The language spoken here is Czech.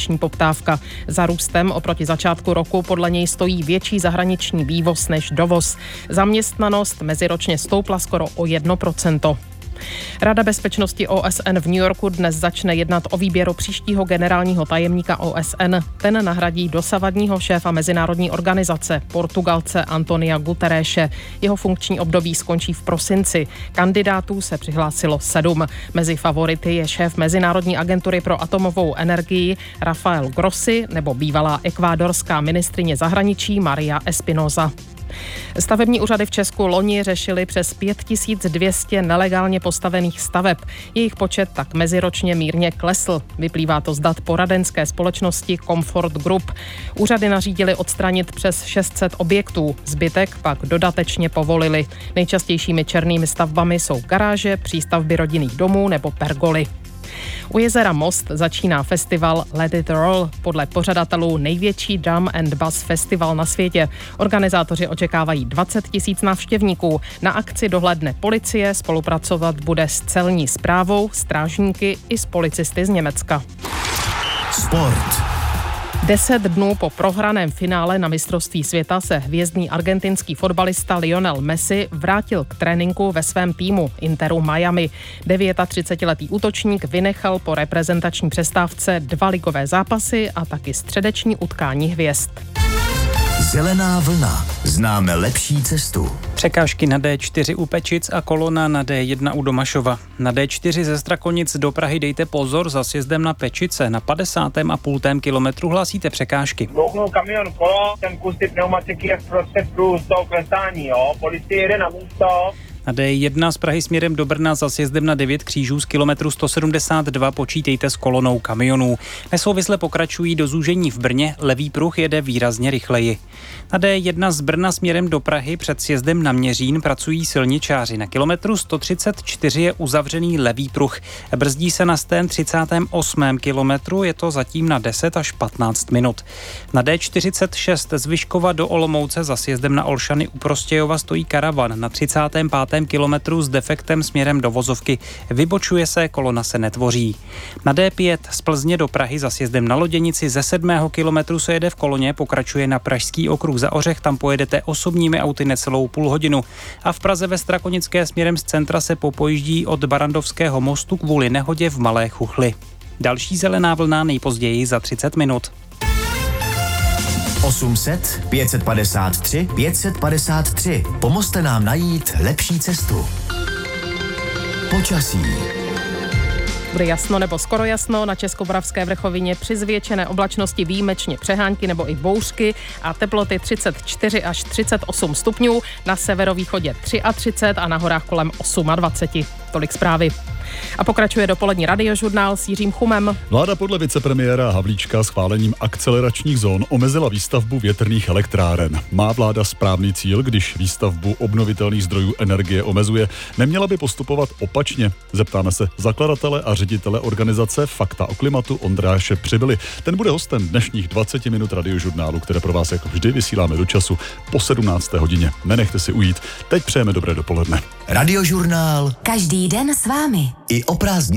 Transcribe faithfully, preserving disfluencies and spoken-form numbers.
zahraniční poptávka. Za růstem oproti začátku roku podle něj stojí větší zahraniční vývoz než dovoz. Zaměstnanost meziročně stoupla skoro o jedno procento. Rada bezpečnosti O S N v New Yorku dnes začne jednat o výběru příštího generálního tajemníka O S N. Ten nahradí dosavadního šéfa mezinárodní organizace, Portugalce Antonia Guterreše. Jeho funkční období skončí v prosinci. Kandidátů se přihlásilo sedm. Mezi favority je šéf Mezinárodní agentury pro atomovou energii Rafael Grossi nebo bývalá ekvádorská ministryně zahraničí Maria Espinosa. Stavební úřady v Česku loni řešili přes pět tisíc dvě stě nelegálně postavených staveb. Jejich počet tak meziročně mírně klesl. Vyplývá to z dat poradenské společnosti Comfort Group. Úřady nařídili odstranit přes šest set objektů. Zbytek pak dodatečně povolili. Nejčastějšími černými stavbami jsou garáže, přístavby rodinných domů nebo pergoly. U jezera Most začíná festival Let It Roll, podle pořadatelů největší drum and bass festival na světě. Organizátoři očekávají dvacet tisíc návštěvníků. Na akci dohlédne policie, spolupracovat bude s celní správou, strážníky i s policisty z Německa. Sport. Deset dnů po prohraném finále na mistrovství světa se hvězdný argentinský fotbalista Lionel Messi vrátil k tréninku ve svém týmu Interu Miami. třicetidevětiletý útočník vynechal po reprezentační přestávce dva ligové zápasy a taky středeční utkání hvězd. Zelená vlna. Známe lepší cestu. Překážky na D čtyři u Pečic a kolona na D jedna u Domašova. Na D čtyři ze Strakonic do Prahy dejte pozor, za sjezdem na Pečice. Na padesátém a půltém kilometru hlásíte překážky. Bouchnul kamion kolo, ten kus ty pneumatiky je v prostředku z toho klesání, jo. Policie jede na místo. Na D jedna z Prahy směrem do Brna za sjezdem na devět křížů z kilometru sto sedmdesát dva počítejte s kolonou kamionů. Nesouvisle pokračují do zúžení v Brně, levý pruh jede výrazně rychleji. Na D jedna z Brna směrem do Prahy před sjezdem na Měřín pracují silničáři. Na kilometru sto třicet čtyři je uzavřený levý pruh. Brzdí se na stén třicátém osmém kilometru, je to zatím na deset až patnáct minut. Na D čtyřicet šest z Vyškova do Olomouce za sjezdem na Olšany u Prostějova stojí karavan. Na třicátém pátém kilometru s defektem směrem do vozovky. Vybočuje se, kolona se netvoří. Na D pět z Plzně do Prahy za sjezdem na Loděnici ze sedmého kilometru se jede v koloně, pokračuje na Pražský okruh za Ořech, tam pojedete osobními auty necelou půl hodinu. A v Praze ve Strakonické směrem z centra se popojíždí od Barandovského mostu kvůli nehodě v Malé Chuchli. Další zelená vlna nejpozději za třicet minut. osm set, pět set padesát tři, pět set padesát tři. Pomozte nám najít lepší cestu. Počasí. Bude jasno nebo skoro jasno, na Českomoravské vrchovině při zvětšené oblačnosti výjimečně přehánky nebo i bouřky a teploty třicet čtyři až třicet osm stupňů, na severovýchodě třicet tři a na horách kolem dvacet osm. Tolik zprávy. A pokračuje dopolední radiožurnál s Jiřím Chumem. Vláda podle vicepremiéra Havlíčka schválením akceleračních zón omezila výstavbu větrných elektráren. Má vláda správný cíl, když výstavbu obnovitelných zdrojů energie omezuje? Neměla by postupovat opačně? Zeptáme se zakladatele a ředitele organizace Fakta o klimatu Ondráše Přibyly. Ten bude hostem dnešních dvacet minut radiožurnálu, které pro vás jako vždy vysíláme do času po sedmnácté hodině. Nenechte si ujít. Teď přejeme dobré dopoledne. Radiožurnál. Každý den s vámi. I o prázdninách.